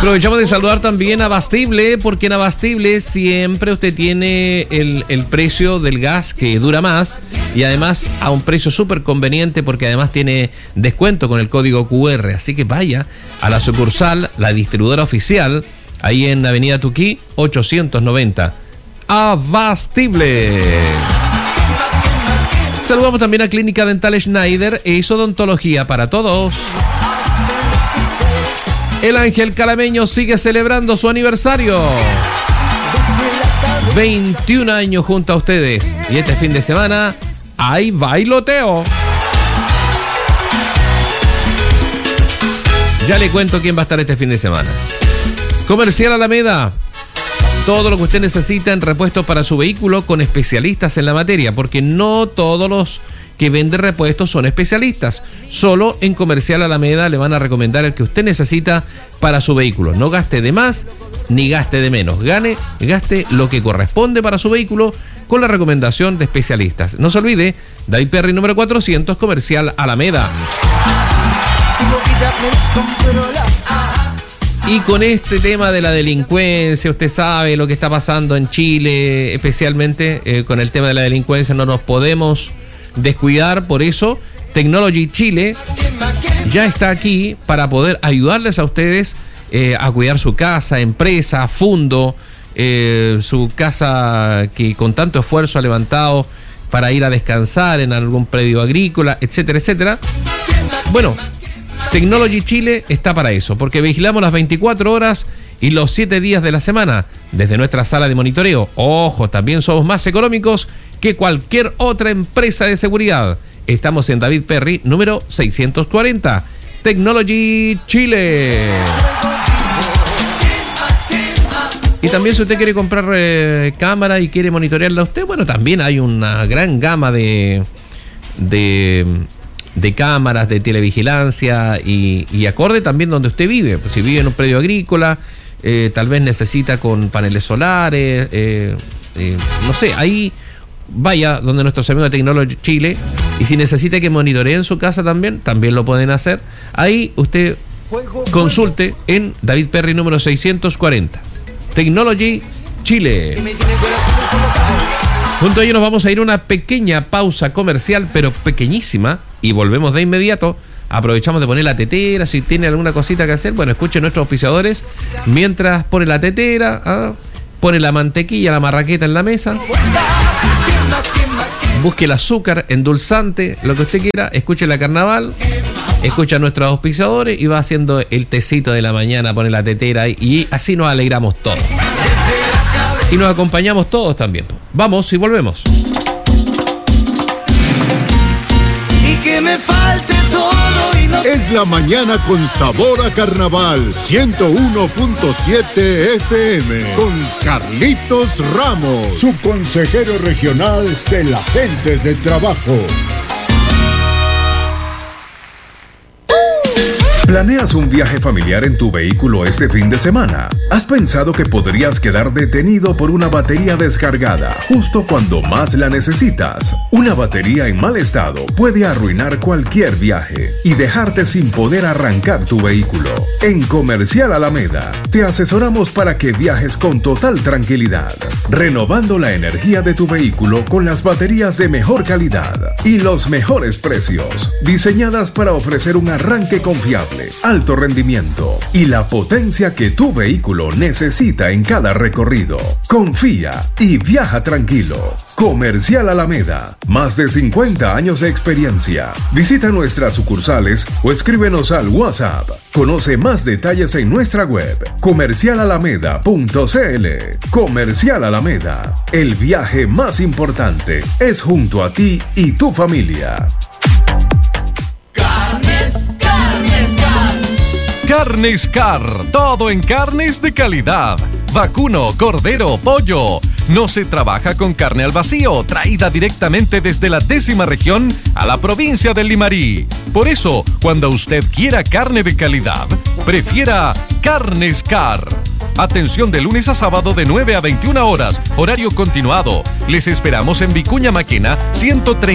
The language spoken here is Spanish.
Aprovechamos de saludar también a Abastible, porque en Abastible siempre usted tiene el precio del gas que dura más y además a un precio súper conveniente, porque además tiene descuento con el código QR. Así que vaya a la sucursal, la distribuidora oficial, ahí en Avenida Tuquí 890. Abastible. Saludamos también a Clínica Dental Schneider e Isodontología para todos. El Ángel Calameño sigue celebrando su aniversario. 21 años junto a ustedes. Y este fin de semana hay bailoteo. Ya le cuento quién va a estar este fin de semana. Comercial Alameda. Todo lo que usted necesita en repuestos para su vehículo con especialistas en la materia, porque no todos los que venden repuestos son especialistas. Solo en Comercial Alameda le van a recomendar el que usted necesita para su vehículo. No gaste de más ni gaste de menos. Gaste lo que corresponde para su vehículo con la recomendación de especialistas. No se olvide, David Perry número 400, Comercial Alameda. Y con este tema de la delincuencia, usted sabe lo que está pasando en Chile, especialmente con el tema de la delincuencia, no nos podemos descuidar. Por eso Technology Chile ya está aquí para poder ayudarles a ustedes a cuidar su casa, empresa, fondo, su casa que con tanto esfuerzo ha levantado para ir a descansar en algún predio agrícola, etcétera, etcétera. Bueno, Technology Chile está para eso, porque vigilamos las 24 horas y los 7 días de la semana desde nuestra sala de monitoreo. Ojo, también somos más económicos que cualquier otra empresa de seguridad. Estamos en David Perry, número 640. Technology Chile. Y también si usted quiere comprar cámara y quiere monitorearla a usted, bueno, también hay una gran gama de cámaras, de televigilancia y acorde también donde usted vive. Pues si vive en un predio agrícola, tal vez necesita con paneles solares, no sé, ahí vaya donde nuestros amigos de Technology Chile, y si necesita que monitoreen su casa también lo pueden hacer. Ahí usted consulte en David Perry número 640. Technology Chile. Junto a ello nos vamos a ir a una pequeña pausa comercial, pero pequeñísima, y volvemos de inmediato. Aprovechamos de poner la tetera, si tiene alguna cosita que hacer, bueno, escuche nuestros auspiciadores mientras pone la tetera, pone la mantequilla, la marraqueta en la mesa, busque el azúcar, endulzante, lo que usted quiera, escuche la carnaval, escucha a nuestros auspiciadores y va haciendo el tecito de la mañana, pone la tetera y así nos alegramos todos. Y nos acompañamos todos también. Vamos y volvemos. Y que me falte todo y no... Es la mañana con sabor a carnaval. 101.7 FM. Con Carlitos Ramos, su consejero regional de la gente de trabajo. ¿Planeas un viaje familiar en tu vehículo este fin de semana? ¿Has pensado que podrías quedar detenido por una batería descargada justo cuando más la necesitas? Una batería en mal estado puede arruinar cualquier viaje y dejarte sin poder arrancar tu vehículo. En Comercial Alameda te asesoramos para que viajes con total tranquilidad, renovando la energía de tu vehículo con las baterías de mejor calidad y los mejores precios, diseñadas para ofrecer un arranque confiable, alto rendimiento y la potencia que tu vehículo necesita en cada recorrido. Confía y viaja tranquilo. Comercial Alameda, más de 50 años de experiencia. Visita nuestras sucursales o escríbenos al WhatsApp. Conoce más detalles en nuestra web comercialalameda.cl. Comercial Alameda, el viaje más importante es junto a ti y tu familia. Carnes Car, todo en carnes de calidad. Vacuno, cordero, pollo. No se trabaja con carne al vacío, traída directamente desde la 10ª región a la provincia del Limarí. Por eso, cuando usted quiera carne de calidad, prefiera Carnes Car. Atención de lunes a sábado de 9 a 21 horas, horario continuado. Les esperamos en Vicuña Maquena 130.